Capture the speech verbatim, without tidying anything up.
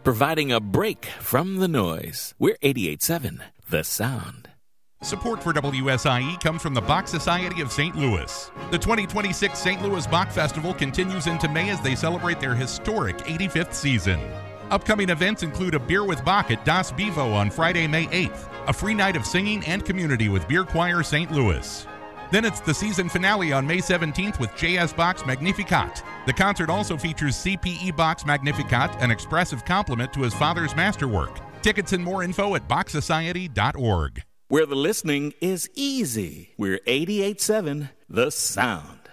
providing a break from the noise. We're eighty-eight point seven, The Sound. Support for W S I E comes from the Bach Society of Saint Louis. The twenty twenty-six Saint Louis Bach Festival continues into May as they celebrate their historic eighty-fifth season. Upcoming events include a Beer with Bach at Das Bevo on Friday, May eighth, a free night of singing and community with Beer Choir Saint Louis. Then it's the season finale on May seventeenth with J S Bach's Magnificat. The concert also features C P E Bach's Magnificat, an expressive compliment to his father's masterwork. Tickets and more info at bach society dot org. Where the listening is easy. We're eighty-eight point seven, The Sound.